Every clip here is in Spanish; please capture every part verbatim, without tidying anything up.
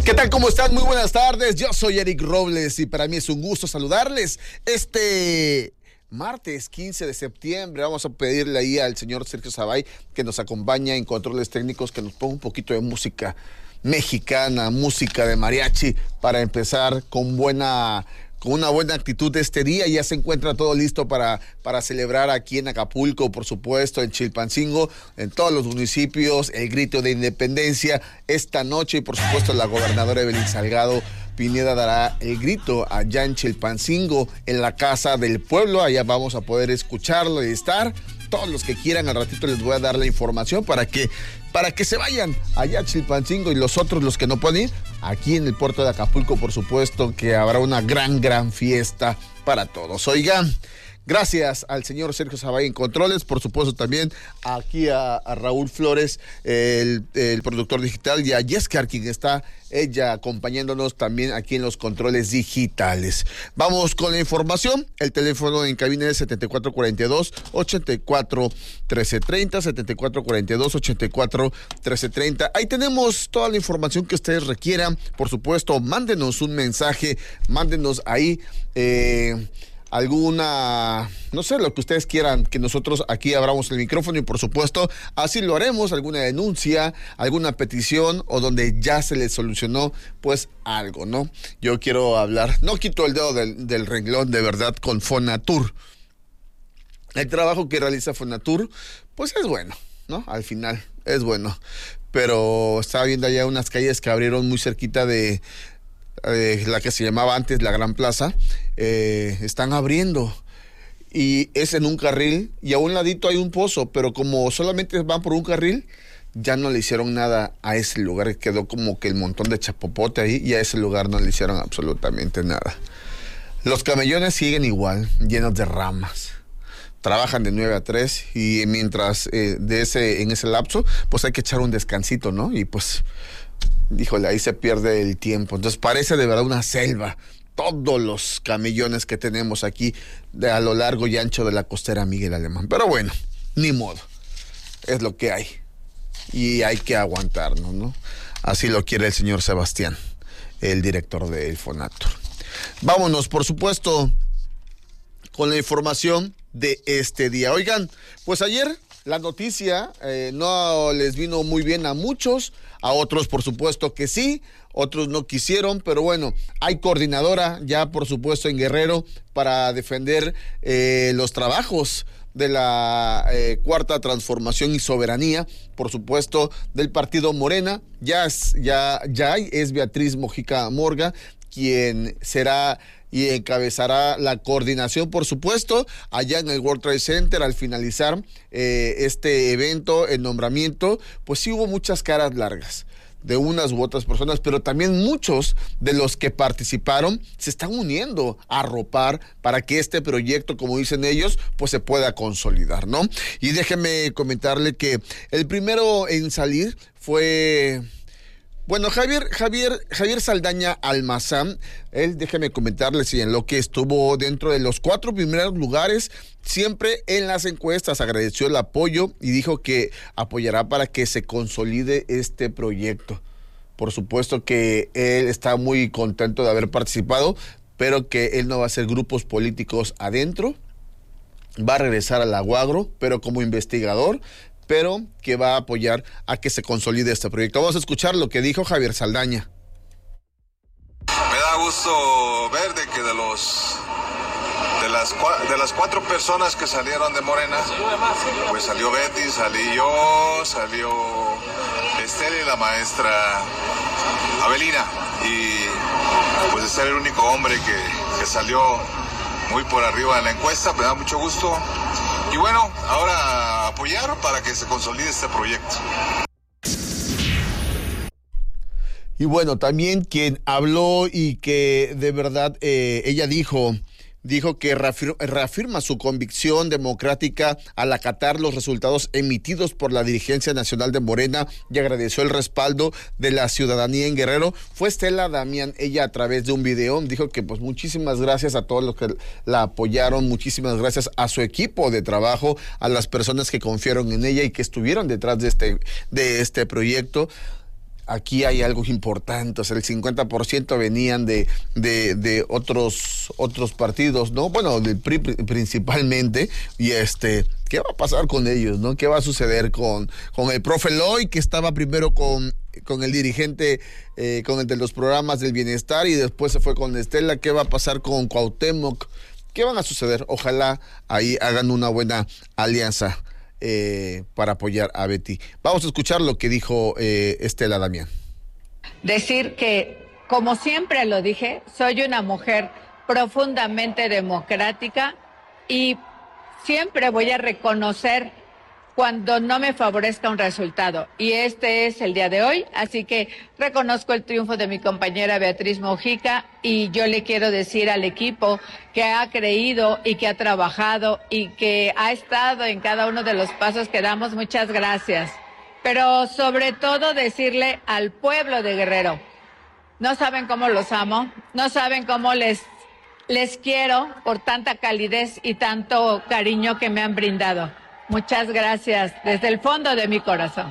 ¿Qué tal? ¿Cómo están? Muy buenas tardes. Yo soy Eric Robles y para mí es un gusto saludarles. Este martes quince de septiembre vamos a pedirle ahí al señor Sergio Sabay que nos acompaña en controles técnicos, que nos ponga un poquito de música mexicana, música de mariachi, para empezar con buena... con una buena actitud este día. Ya se encuentra todo listo para, para celebrar aquí en Acapulco, por supuesto, en Chilpancingo, en todos los municipios, el grito de independencia esta noche, y por supuesto la gobernadora Evelyn Salgado Pineda dará el grito allá en Chilpancingo, en la Casa del Pueblo. Allá vamos a poder escucharlo y estar. Todos los que quieran, al ratito les voy a dar la información para que, para que se vayan allá a Chilpancingo, y los otros, los que no pueden ir, aquí en el puerto de Acapulco, por supuesto, que habrá una gran, gran fiesta para todos. Oigan, gracias al señor Sergio Sabay en controles, por supuesto también aquí a, a Raúl Flores, el, el productor digital, y a Yescar, quien está ella acompañándonos también aquí en los controles digitales. Vamos con la información. El teléfono en cabina es setenta y cuatro cuarenta y dos, ochenta y cuatro, trece treinta, setenta y cuatro cuarenta y dos, ochenta y cuatro, trece treinta. Ahí tenemos toda la información que ustedes requieran. Por supuesto, mándenos un mensaje, mándenos ahí eh, alguna, no sé, lo que ustedes quieran, que nosotros aquí abramos el micrófono, y por supuesto así lo haremos. Alguna denuncia, alguna petición, o donde ya se les solucionó pues algo, ¿no? Yo quiero hablar, no quito el dedo del, del renglón, de verdad, con Fonatur. El trabajo que realiza Fonatur pues es bueno, ¿no? Al final es bueno, pero estaba viendo allá unas calles que abrieron muy cerquita de Eh, la que se llamaba antes la Gran Plaza. Eh, están abriendo, y es en un carril, y a un ladito hay un pozo, pero como solamente van por un carril, ya no le hicieron nada a ese lugar. Quedó como que el montón de chapopote ahí, y a ese lugar no le hicieron absolutamente nada. Los camellones siguen igual, llenos de ramas. Trabajan de nueve a tres, y mientras eh, de ese, en ese lapso, pues hay que echar un descansito, ¿no? Y pues, híjole, ahí se pierde el tiempo. Entonces parece de verdad una selva, todos los camellones que tenemos aquí de a lo largo y ancho de la costera Miguel Alemán. Pero bueno, ni modo, es lo que hay, y hay que aguantarnos, ¿no? Así lo quiere el señor Sebastián, el director de El Fonatur. Vámonos, por supuesto, con la información de este día. Oigan, pues ayer la noticia eh, no les vino muy bien a muchos, a otros por supuesto que sí, otros no quisieron, pero bueno, hay coordinadora ya por supuesto en Guerrero para defender eh, los trabajos de la eh, Cuarta Transformación y Soberanía, por supuesto, del partido Morena. Ya es, ya, ya hay, es Beatriz Mojica Morga quien será y encabezará la coordinación, por supuesto, allá en el World Trade Center. Al finalizar eh, este evento, el nombramiento, pues sí hubo muchas caras largas de unas u otras personas, pero también muchos de los que participaron se están uniendo a arropar para que este proyecto, como dicen ellos, pues se pueda consolidar, ¿no? Y déjeme comentarle que el primero en salir fue... Bueno, Javier, Javier, Javier Saldaña Almazán. Él, déjeme comentarles, y en lo que estuvo dentro de los cuatro primeros lugares, siempre en las encuestas, agradeció el apoyo y dijo que apoyará para que se consolide este proyecto. Por supuesto que él está muy contento de haber participado, pero que él no va a hacer grupos políticos adentro, va a regresar al Aguagro, pero como investigador, pero que va a apoyar a que se consolide este proyecto. Vamos a escuchar lo que dijo Javier Saldaña. Me da gusto ver de que de los de las de las cuatro personas que salieron de Morena, pues salió Betty, salí yo, salió Estel y la maestra Avelina, y pues de ser el único hombre que, que salió muy por arriba de la encuesta, me da mucho gusto. Y bueno, ahora apoyar para que se consolide este proyecto. Y bueno, también quien habló y que de verdad eh, ella dijo... Dijo que reafirma su convicción democrática al acatar los resultados emitidos por la dirigencia nacional de Morena, y agradeció el respaldo de la ciudadanía en Guerrero. Fue Estela Damián, ella a través de un video dijo que pues muchísimas gracias a todos los que la apoyaron, muchísimas gracias a su equipo de trabajo, a las personas que confiaron en ella y que estuvieron detrás de este, de este proyecto. aquí hay algo importante, o sea, el cincuenta por ciento venían de, de, de otros, otros partidos, ¿no? Bueno, del P R I principalmente, y este, ¿qué va a pasar con ellos, no? ¿Qué va a suceder con, con el profe Loy, que estaba primero con, con el dirigente, eh, con el de los programas del bienestar, y después se fue con Estela? ¿Qué va a pasar con Cuauhtémoc? ¿Qué van a suceder? Ojalá ahí hagan una buena alianza Eh, para apoyar a Betty. Vamos a escuchar lo que dijo eh, Estela Damián. Decir que, como siempre lo dije, soy una mujer profundamente democrática y siempre voy a reconocer cuando no me favorezca un resultado. Y este es el día de hoy, así que reconozco el triunfo de mi compañera Beatriz Mojica y yo le quiero decir al equipo que ha creído y que ha trabajado y que ha estado en cada uno de los pasos que damos, muchas gracias. Pero sobre todo decirle al pueblo de Guerrero, no saben cómo los amo, no saben cómo les, les quiero por tanta calidez y tanto cariño que me han brindado. Muchas gracias, desde el fondo de mi corazón.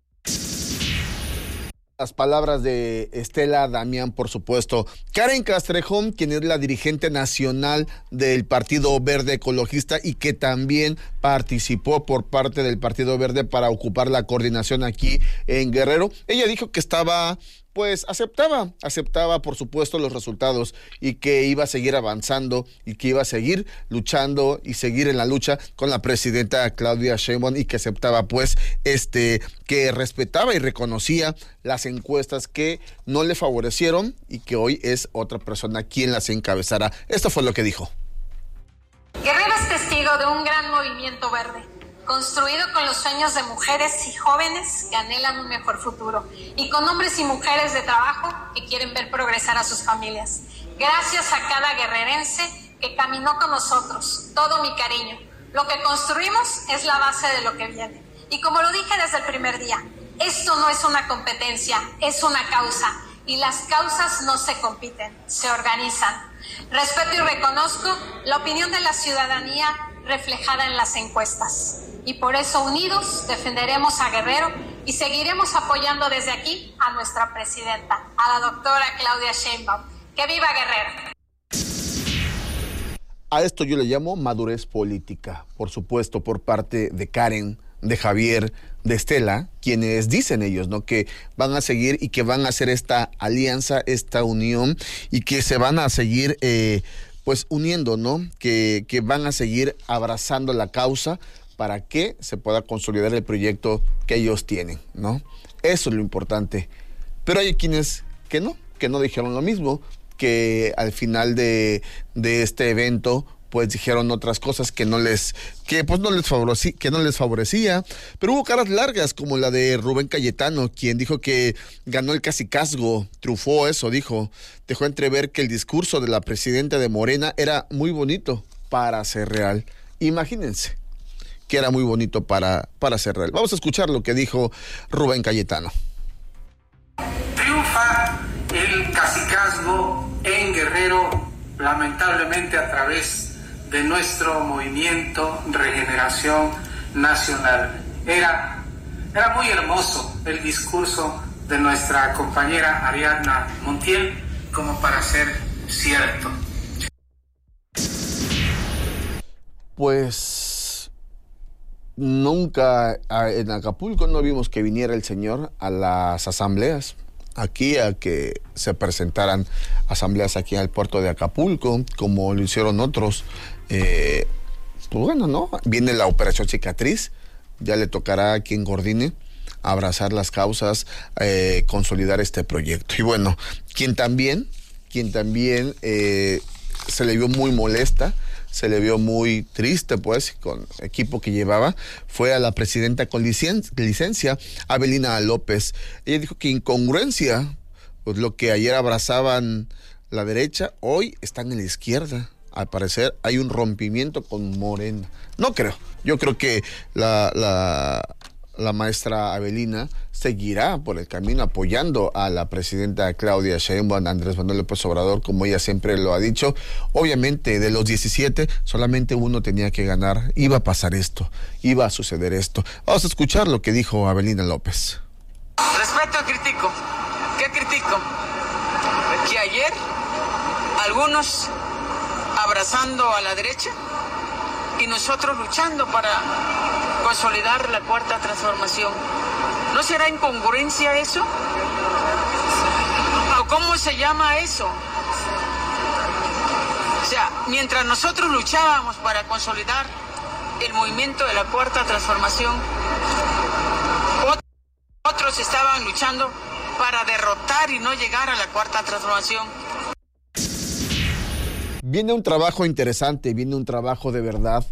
Las palabras de Estela Damián, por supuesto. Karen Castrejón, quien es la dirigente nacional del Partido Verde Ecologista y que también participó por parte del Partido Verde para ocupar la coordinación aquí en Guerrero. Ella dijo que estaba, pues aceptaba, aceptaba por supuesto los resultados y que iba a seguir avanzando y que iba a seguir luchando y seguir en la lucha con la presidenta Claudia Sheinbaum y que aceptaba pues este, que respetaba y reconocía las encuestas que no le favorecieron y que hoy es otra persona quien las encabezará. Esto fue lo que dijo. Guerrero es testigo de un gran movimiento verde, construido con los sueños de mujeres y jóvenes que anhelan un mejor futuro y con hombres y mujeres de trabajo que quieren ver progresar a sus familias. Gracias a cada guerrerense que caminó con nosotros, todo mi cariño. Lo que construimos es la base de lo que viene. Y como lo dije desde el primer día, esto no es una competencia, es una causa. Y las causas no se compiten, se organizan. Respeto y reconozco la opinión de la ciudadanía reflejada en las encuestas. Y por eso unidos defenderemos a Guerrero y seguiremos apoyando desde aquí a nuestra presidenta, a la doctora Claudia Sheinbaum. ¡Que viva Guerrero! A esto yo le llamo madurez política, por supuesto, por parte de Karen, de Javier, de Estela, quienes dicen ellos, ¿no?, que van a seguir y que van a hacer esta alianza, esta unión y que se van a seguir eh, pues uniendo, ¿no?, que, que van a seguir abrazando la causa para que se pueda consolidar el proyecto que ellos tienen, ¿no? Eso es lo importante. Pero hay quienes que no, que no dijeron lo mismo, que al final de, de este evento pues dijeron otras cosas que no les, que pues no les favorecía, que no les favorecía, pero hubo caras largas como la de Rubén Cayetano, quien dijo que ganó el cacicazgo, trufó eso, dijo, dejó entrever que el discurso de la presidenta de Morena era muy bonito para ser real. Imagínense que era muy bonito para, para ser real. Vamos a escuchar lo que dijo Rubén Cayetano. Triunfa el cacicazgo en Guerrero, lamentablemente a través de nuestro movimiento Regeneración Nacional. Era, era muy hermoso el discurso de nuestra compañera Ariadna Montiel como para ser cierto. Pues nunca en Acapulco no vimos que viniera el señor a las asambleas, aquí a que se presentaran asambleas aquí en el puerto de Acapulco, como lo hicieron otros. Eh, pues bueno, ¿no? Viene la operación cicatriz, ya le tocará a quien coordine abrazar las causas, eh, consolidar este proyecto. Y bueno, quien también, quien también eh, se le vio muy molesta, se le vio muy triste, pues, con el equipo que llevaba, fue a la presidenta con licen- licencia, Abelina López. Ella dijo que incongruencia, pues lo que ayer abrazaban la derecha, hoy están en la izquierda. Al parecer hay un rompimiento con Morena. No creo. Yo creo que la, la, la maestra Abelina seguirá por el camino apoyando a la presidenta Claudia Sheinbaum, Andrés Manuel López Obrador, como ella siempre lo ha dicho. Obviamente, de los diecisiete, solamente uno tenía que ganar. Iba a pasar esto, iba a suceder esto. Vamos a escuchar lo que dijo Abelina López. Respeto sujeto critico. ¿Qué critico? Que ayer algunos abrazando a la derecha y nosotros luchando para consolidar la cuarta transformación. ¿No será incongruencia eso? ¿O cómo se llama eso? O sea, mientras nosotros luchábamos para consolidar el movimiento de la cuarta transformación, otros estaban luchando para derrotar y no llegar a la cuarta transformación. Viene un trabajo interesante, viene un trabajo de verdad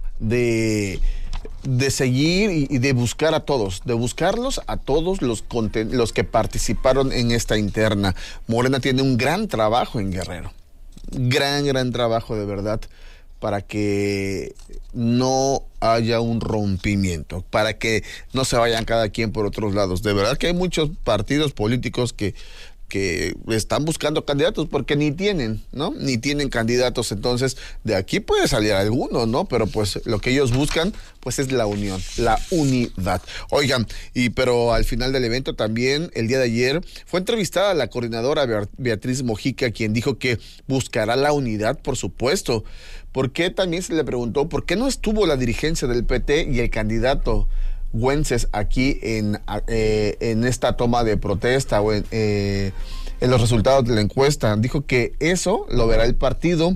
de, de seguir y, y de buscar a todos, de buscarlos a todos los, los que participaron en esta interna. Morena tiene un gran trabajo en Guerrero, gran, gran trabajo de verdad, para que no haya un rompimiento, para que no se vayan cada quien por otros lados. De verdad que hay muchos partidos políticos que, que están buscando candidatos porque ni tienen, ¿no? Ni tienen candidatos, entonces de aquí puede salir alguno, ¿no? Pero pues lo que ellos buscan pues es la unión, la unidad. Oigan, y pero al final del evento también, el día de ayer, fue entrevistada la coordinadora Beatriz Mojica, quien dijo que buscará la unidad, por supuesto. Porque también se le preguntó por qué no estuvo la dirigencia del P T y el candidato Güences aquí en, eh, en esta toma de protesta o en, eh, en los resultados de la encuesta. Dijo que eso lo verá el partido,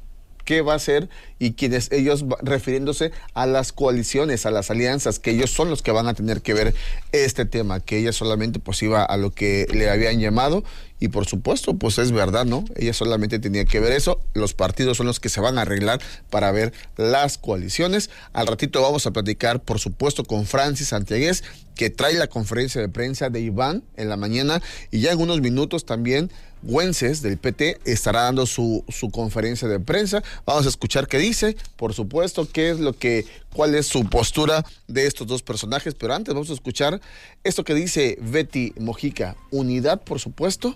qué va a hacer y quienes ellos, refiriéndose a las coaliciones, a las alianzas, que ellos son los que van a tener que ver este tema, que ella solamente pues iba a lo que le habían llamado y por supuesto pues es verdad, ¿no? Ella solamente tenía que ver eso, los partidos son los que se van a arreglar para ver las coaliciones. Al ratito vamos a platicar por supuesto con Francis Santiagués, que trae la conferencia de prensa de Iván en la mañana y ya en unos minutos también Güences del P T estará dando su, su conferencia de prensa. Vamos a escuchar qué dice, por supuesto, qué es lo que, cuál es su postura de estos dos personajes, pero antes vamos a escuchar esto que dice Betty Mojica, unidad, por supuesto,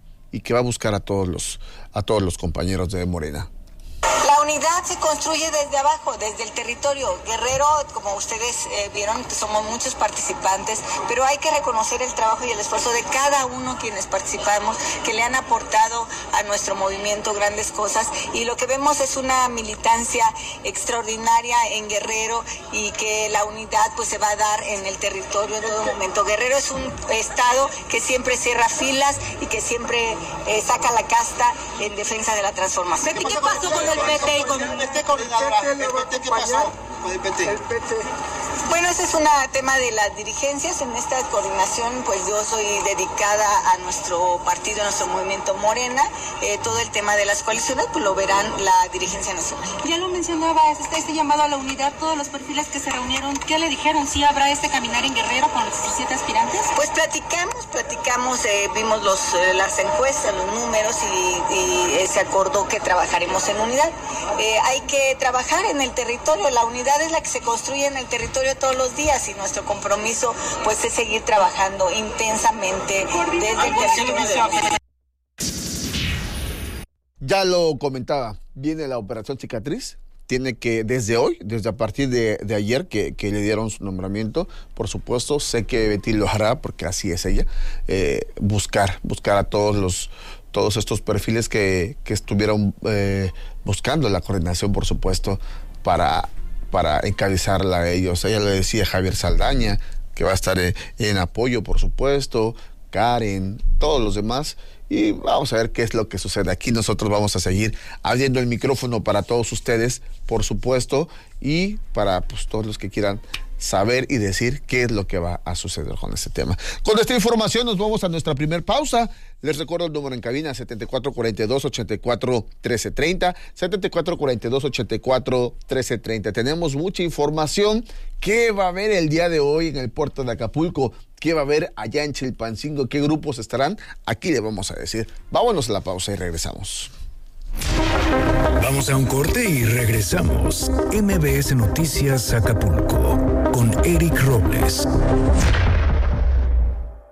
y que va a buscar a todos los, a todos los compañeros de Morena. La unidad se construye desde abajo, desde el territorio. Guerrero, como ustedes eh, vieron, somos muchos participantes, pero hay que reconocer el trabajo y el esfuerzo de cada uno quienes participamos, que le han aportado a nuestro movimiento grandes cosas, y lo que vemos es una militancia extraordinaria en Guerrero y que la unidad pues se va a dar en el territorio en todo momento. Guerrero es un estado que siempre cierra filas y que siempre eh, saca la casta en defensa de la transformación. ¿Qué pasó con el P T y con el P T, coordinadora? ¿El P T qué pasó con el P T? El P T. Bueno, ese es un tema de las dirigencias. En esta coordinación, pues yo soy dedicada a nuestro partido, a nuestro movimiento Morena. Eh, todo el tema de las coaliciones, pues lo verán la dirigencia nacional. Ya lo mencionaba, este, este llamado a la unidad, todos los perfiles que se reunieron, ¿qué le dijeron? ¿Sí habrá este caminar en Guerrero con los diecisiete aspirantes? Pues platicamos, platicamos, eh, vimos los, eh, las encuestas, los números y, y eh, se acordó que trabajaremos en unidad. Eh, hay que trabajar en el territorio, la unidad es la que se construye en el territorio todos los días y nuestro compromiso pues es seguir trabajando intensamente desde el territorio. Ya lo comentaba, viene la operación cicatriz, tiene que desde hoy, desde a partir de, de ayer que, que le dieron su nombramiento, por supuesto, sé que Betty lo hará porque así es ella, eh, buscar, buscar a todos los todos estos perfiles que, que estuvieron eh, buscando la coordinación, por supuesto, para para encabezarla a ellos. Ella le decía Javier Saldaña, que va a estar en, en apoyo, por supuesto, Karen, todos los demás, y vamos a ver qué es lo que sucede. Aquí nosotros vamos a seguir abriendo el micrófono para todos ustedes, por supuesto, y para pues todos los que quieran saber y decir qué es lo que va a suceder con este tema. Con esta información nos vamos a nuestra primer pausa. Les recuerdo el número en cabina, setenta y cuatro cuarenta y dos, ochenta y cuatro, trece treinta, setenta y cuatro cuarenta y dos, ochenta y cuatro, trece treinta. Tenemos mucha información. ¿Qué va a haber el día de hoy en el puerto de Acapulco? ¿Qué va a haber allá en Chilpancingo? ¿Qué grupos estarán? Aquí le vamos a decir. Vámonos a la pausa y regresamos. Vamos a un corte y regresamos. M B S Noticias Acapulco con Eric Robles.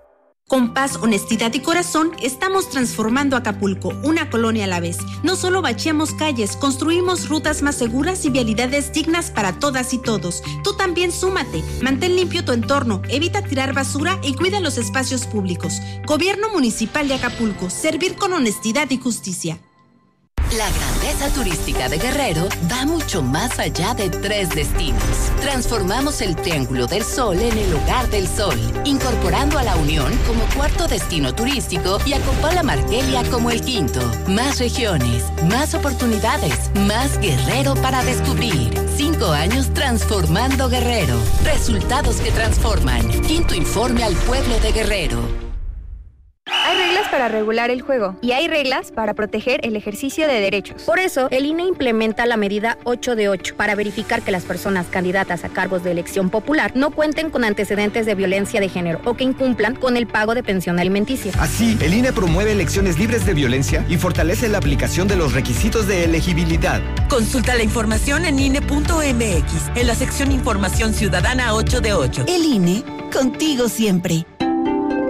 Con paz, honestidad y corazón, estamos transformando Acapulco, una colonia a la vez. No solo bacheamos calles, construimos rutas más seguras y vialidades dignas para todas y todos. Tú también súmate. Mantén limpio tu entorno, evita tirar basura y cuida los espacios públicos. Gobierno Municipal de Acapulco, servir con honestidad y justicia. La grandeza turística de Guerrero va mucho más allá de tres destinos. Transformamos el Triángulo del Sol en el Hogar del Sol, incorporando a La Unión como cuarto destino turístico y a Copala Marquelia como el quinto. Más regiones, más oportunidades, más Guerrero para descubrir. Cinco años transformando Guerrero. Resultados que transforman. Quinto informe al pueblo de Guerrero. Hay reglas para regular el juego y hay reglas para proteger el ejercicio de derechos. Por eso, el I N E implementa la medida ocho de ocho para verificar que las personas candidatas a cargos de elección popular no cuenten con antecedentes de violencia de género o que incumplan con el pago de pensión alimenticia. Así, el I N E promueve elecciones libres de violencia y fortalece la aplicación de los requisitos de elegibilidad. Consulta la información en I N E punto M X, en la sección Información Ciudadana ocho de ocho. El I N E, contigo siempre.